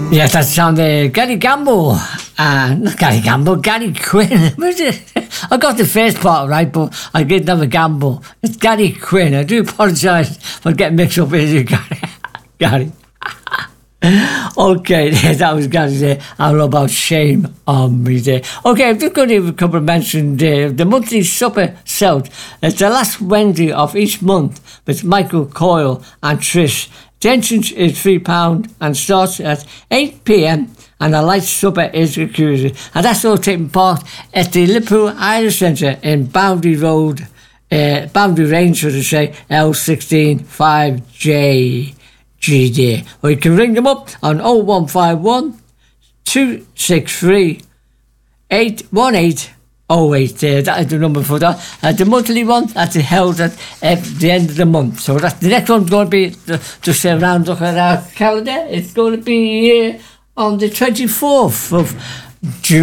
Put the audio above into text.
Yes, that's on Gary Gamble. Not Gary Gamble, Gary Quinn. Was it? I got the first part right, but I didn't have a Gamble. It's Gary Quinn. I do apologise for getting mixed up with you, Gary. Okay, that was Gary there. All about shame on me there. Okay, I'm just going to give a couple of mentions there. The monthly supper South. It's the last Wednesday of each month with Michael Coyle and Trish. The entrance is £3 and starts at 8 p.m. and a light supper is included. And that's all taking part at the Liverpool Irish Centre in Boundary Road, Boundary Range, should I say, L16 5JG there. Or you can ring them up on 0151 263 818 there. That is the number for that. The monthly one, that's held at the end of the month. So that's the next one's going to be, just around look at our calendar, it's going to be on the 24th of June.